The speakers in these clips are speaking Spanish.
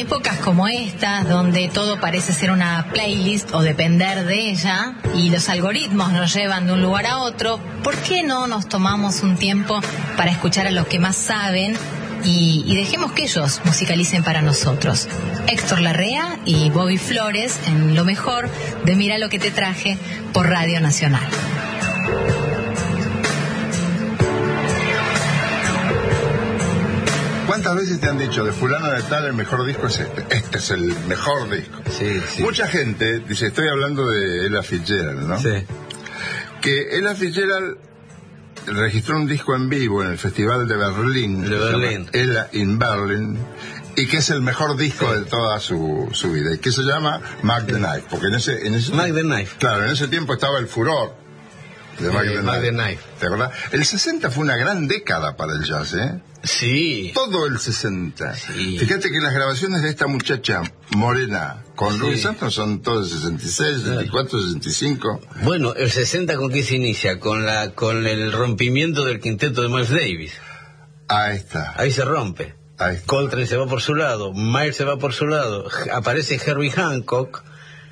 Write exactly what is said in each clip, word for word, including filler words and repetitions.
épocas como estas, donde todo parece ser una playlist o depender de ella, y los algoritmos nos llevan de un lugar a otro, ¿por qué no nos tomamos un tiempo para escuchar a los que más saben y, y dejemos que ellos musicalicen para nosotros? Héctor Larrea y Bobby Flores en lo mejor de Mira lo que te traje por Radio Nacional. ¿Cuántas veces te han dicho de fulano de tal el mejor disco es este? Este es el mejor disco. Sí, sí. Mucha gente dice, estoy hablando de Ella Fitzgerald, ¿no? Sí. Que Ella Fitzgerald registró un disco en vivo en el Festival de Berlín. De Berlín. Ella in Berlin. Y que es el mejor disco sí. de toda su, su vida. Y que se llama Mac the Knife. Porque en ese, en ese Mac the Knife. Claro, en ese tiempo estaba el furor de Mac, eh, the, Mac Knife. the Knife. ¿Te acordás? El sesenta fue una gran década para el jazz, ¿eh? Sí. Todo el sesenta. Sí. Fíjate que las grabaciones de esta muchacha morena con sí. Louis Armstrong son todos sesenta y seis, sesenta y cuatro, sesenta y cinco. Bueno, el sesenta ¿con qué se inicia? Con la con el rompimiento del quinteto de Miles Davis. Ahí está. Ahí se rompe. Ahí está. Coltrane se va por su lado, Miles se va por su lado, aparece Herbie Hancock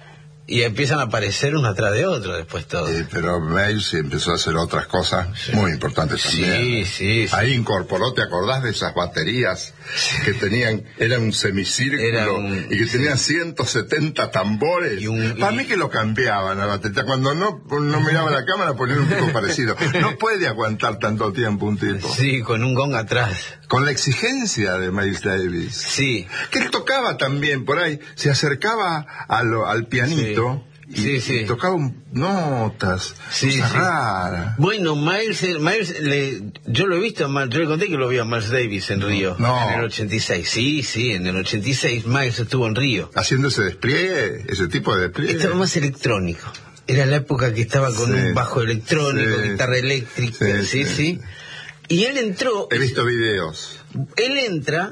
y empiezan a aparecer uno atrás de otro después todo. Eh, pero Miles empezó a hacer otras cosas sí. muy importantes también. Sí, sí, sí. Ahí incorporó, ¿te acordás de esas baterías que tenían, era un semicírculo era un, y que sí. tenían ciento setenta tambores? Y un, Para y... mí que lo cambiaban la batería. Cuando no, no miraba la cámara ponían un poco parecido. No puede aguantar tanto tiempo un tipo. Sí, con un gong atrás. Con la exigencia de Miles Davis. Sí. Que él tocaba también por ahí, se acercaba a lo, al pianito. Sí. Y, sí, sí. y tocaba un, notas, sí, cosas sí. raras. Bueno, Miles, Miles le, yo lo he visto, yo le conté que lo vi a Miles Davis en Río, no. en el ochenta y seis. Sí, sí, en el ochenta y seis Miles estuvo en Río. Haciendo ese despliegue, ese tipo de despliegue. Estaba más electrónico. Era la época que estaba con sí. un bajo electrónico, sí. guitarra eléctrica, sí sí, sí, sí. Y él entró... He visto videos. Él entra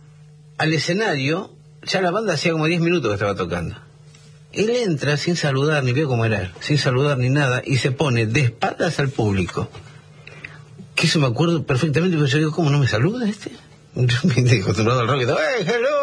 al escenario, ya la banda hacía como diez minutos que estaba tocando. Él entra sin saludar, ni veo cómo era él, sin saludar ni nada, y se pone de espaldas al público. Que eso me acuerdo perfectamente, porque yo digo, ¿cómo no me saluda este? Yo me acostumbrado al rock y todo, ¡hey, hello!